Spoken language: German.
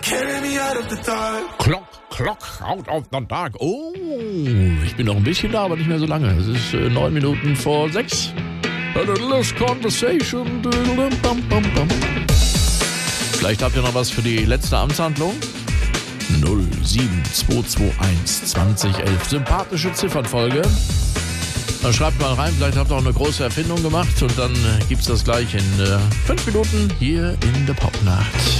Clock, out of the dark. Oh, ich bin noch ein bisschen da, aber nicht mehr so lange. Es ist 9 Minuten vor 6. A little conversation. Vielleicht habt ihr noch was für die letzte Amtshandlung? 07221 2011. Sympathische Ziffernfolge. Dann schreibt mal rein, vielleicht habt ihr auch eine große Erfindung gemacht und dann gibt's das gleich in 5 Minuten hier in der Popnacht.